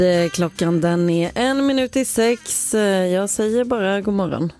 Klockan den är 5:01. Jag säger bara god morgon.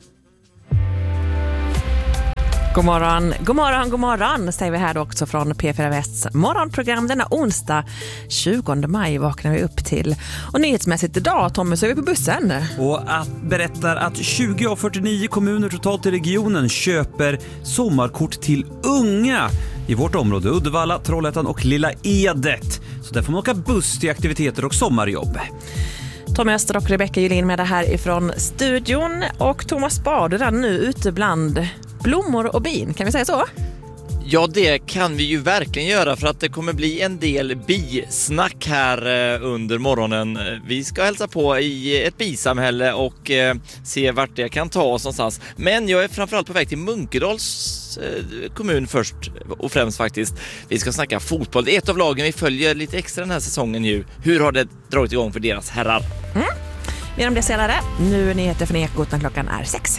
God morgon, god morgon, god morgon säger vi här också från P4 Västs morgonprogram. Denna onsdag 20 maj vaknar vi upp till. Och nyhetsmässigt idag, Tommy, så är vi på bussen. Och berättar att 20 av 49 kommuner totalt i regionen köper sommarkort till unga i vårt område, Uddevalla, Trollhättan och Lilla Edet. Så där får man åka buss till aktiviteter och sommarjobb. Tommy Öster och Rebecka Julin med det här ifrån studion. Och Thomas Bard är nu ute bland blommor och bin, kan vi säga så? Ja, det kan vi ju verkligen göra, för att det kommer bli en del bisnack här under morgonen. Vi ska hälsa på i ett bisamhälle och se vart det kan ta oss någonstans. Men jag är framförallt på väg till Munkedals kommun först och främst faktiskt. Vi ska snacka fotboll. Det är ett av lagen vi följer lite extra den här säsongen ju. Hur har det dragit igång för deras herrar? Mer om det senare. Nu är nyheter från Ekot när klockan är 6.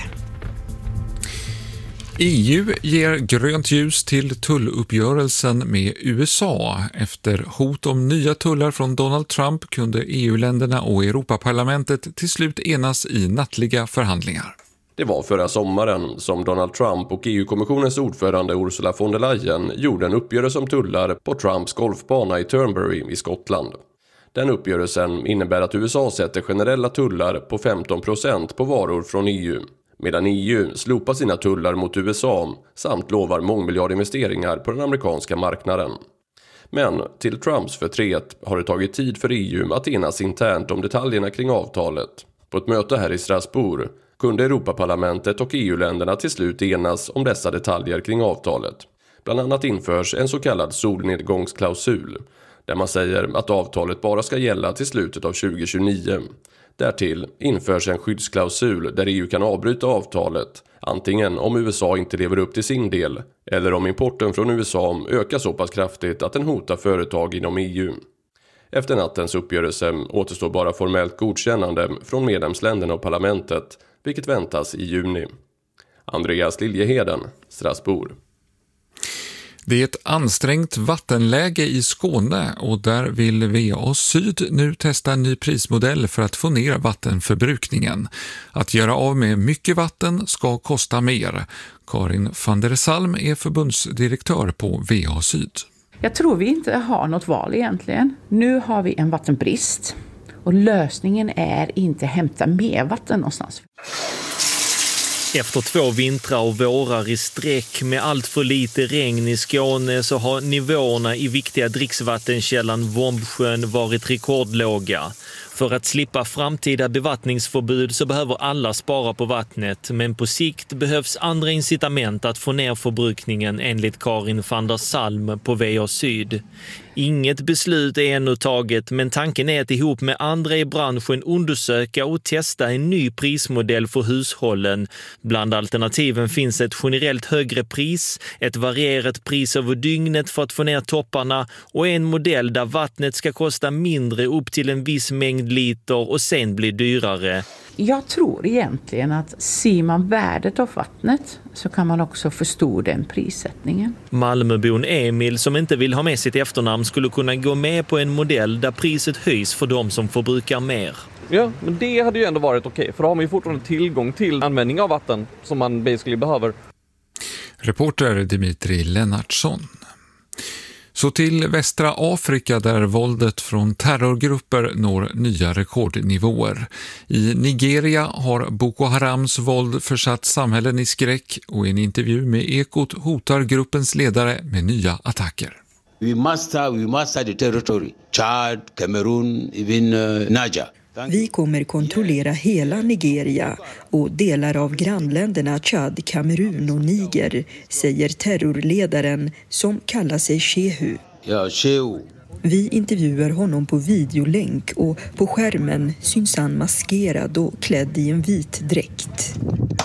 EU ger grönt ljus till tulluppgörelsen med USA. Efter hot om nya tullar från Donald Trump kunde EU-länderna och Europaparlamentet till slut enas i nattliga förhandlingar. Det var förra sommaren som Donald Trump och EU-kommissionens ordförande Ursula von der Leyen gjorde en uppgörelse om tullar på Trumps golfbana i Turnberry i Skottland. Den uppgörelsen innebär att USA sätter generella tullar på 15% på varor från EU. Medan EU slopar sina tullar mot USA samt lovar mångmiljardinvesteringar på den amerikanska marknaden. Men till Trumps förtret har det tagit tid för EU att enas internt om detaljerna kring avtalet. På ett möte här i Strasbourg kunde Europaparlamentet och EU-länderna till slut enas om dessa detaljer kring avtalet. Bland annat införs en så kallad solnedgångsklausul, där man säger att avtalet bara ska gälla till slutet av 2029. Därtill införs en skyddsklausul där EU kan avbryta avtalet, antingen om USA inte lever upp till sin del eller om importen från USA ökar så pass kraftigt att den hotar företag inom EU. Efter nattens uppgörelse återstår bara formellt godkännande från medlemsländerna och parlamentet, vilket väntas i juni. Andreas Liljeheden, Strasbourg. Det är ett ansträngt vattenläge i Skåne och där vill VA Syd nu testa en ny prismodell för att få ner vattenförbrukningen. Att göra av med mycket vatten ska kosta mer. Karin van der Salm är förbundsdirektör på VA Syd. Jag tror vi inte har något val egentligen. Nu har vi en vattenbrist och lösningen är inte hämta mer vatten någonstans. Efter 2 vintrar och vårar i sträck med allt för lite regn i Skåne så har nivåerna i viktiga dricksvattenkällan Vombsjön varit rekordlåga. För att slippa framtida bevattningsförbud så behöver alla spara på vattnet, men på sikt behövs andra incitament att få ner förbrukningen enligt Karin van der Salm på VA Syd. Inget beslut är ännu taget, men tanken är att ihop med andra i branschen undersöka och testa en ny prismodell för hushållen. Bland alternativen finns ett generellt högre pris, ett varierat pris över dygnet för att få ner topparna och en modell där vattnet ska kosta mindre upp till en viss mängd liter och sen bli dyrare. Jag tror egentligen att ser man värdet av vattnet så kan man också förstå den prissättningen. Malmöbon Emil, som inte vill ha med sitt efternamn, skulle kunna gå med på en modell där priset höjs för de som förbrukar mer. Ja, men det hade ju ändå varit okej, för då har man ju fortfarande tillgång till användning av vatten som man basically behöver. Reporter Dimitri Lennartsson. Så till västra Afrika där våldet från terrorgrupper når nya rekordnivåer. I Nigeria har Boko Harams våld försatt samhällen i skräck och i en intervju med Ekot hotar gruppens ledare med nya attacker. We master the territory. Chad, Cameroon, even Niger. Vi kommer kontrollera hela Nigeria och delar av grannländerna Chad, Kamerun och Niger, säger terrorledaren som kallar sig Shehu. Ja, Shehu. Vi intervjuar honom på videolänk och på skärmen syns han maskerad och klädd i en vit dräkt.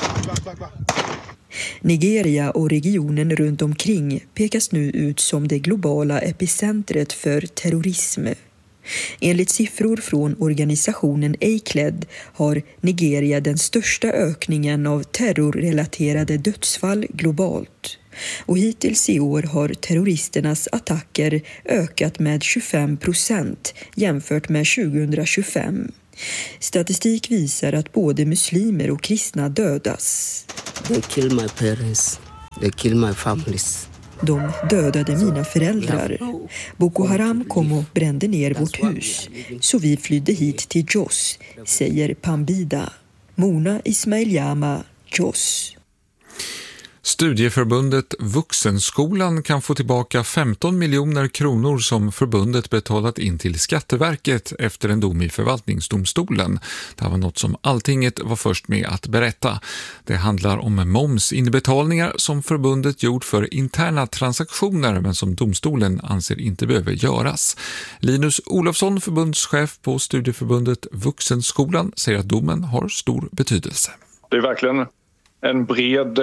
Nigeria och regionen runt omkring pekas nu ut som det globala epicentret för terrorism. Enligt siffror från organisationen ACLED har Nigeria den största ökningen av terrorrelaterade dödsfall globalt. Och hittills i år har terroristernas attacker ökat med 25% jämfört med 2025. Statistik visar att både muslimer och kristna dödas. They kill my parents. They kill my families. De dödade mina föräldrar. Boko Haram kom och brände ner vårt hus. Så vi flydde hit till Jos, säger Pambida. Mona Ismail-Yama, Jos. Studieförbundet Vuxenskolan kan få tillbaka 15 miljoner kronor som förbundet betalat in till Skatteverket efter en dom i förvaltningsdomstolen. Det här var något som Alltinget var först med att berätta. Det handlar om momsinbetalningar som förbundet gjort för interna transaktioner men som domstolen anser inte behöver göras. Linus Olofsson, förbundschef på Studieförbundet Vuxenskolan, säger att domen har stor betydelse. Det är verkligen en bred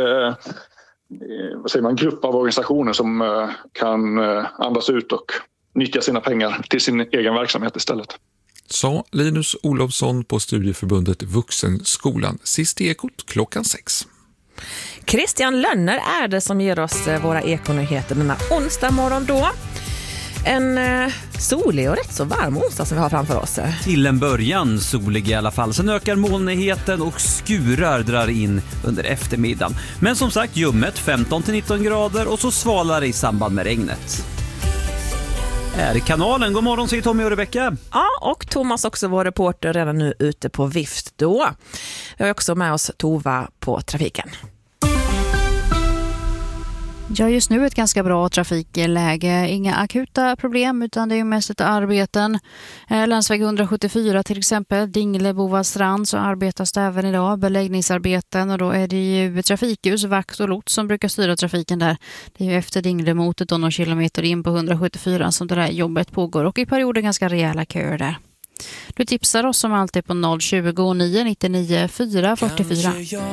grupp av organisationer som kan andas ut och nyttja sina pengar till sin egen verksamhet istället. Sa Linus Olofsson på Studieförbundet Vuxenskolan. Sist i Ekot 6:00. Christian Lönner är det som ger oss våra ekonyheter denna onsdag morgon då. En solig och rätt så varm onsdag som vi har framför oss. Till en början solig i alla fall. Sen ökar molnigheten och skurar drar in under eftermiddagen. Men som sagt, ljummet 15-19 grader och så svalare i samband med regnet. Är kanalen. God morgon, säger Tommy och Rebecka. Ja, och Thomas också, vår reporter, redan nu ute på vift då. Vi har också med oss Tova på trafiken. Ja, just nu ett ganska bra trafikläge. Inga akuta problem utan det är ju mest ett arbeten. Länsväg 174 till exempel, Dingle-Bovastrand, så arbetas det även idag. Beläggningsarbeten, och då är det ju trafikljus, vakt och lots som brukar styra trafiken där. Det är ju efter Dingle-motet och några kilometer in på 174 som det där jobbet pågår, och i perioder ganska rejäla köer där. Du tipsar oss som alltid på 020 999 444.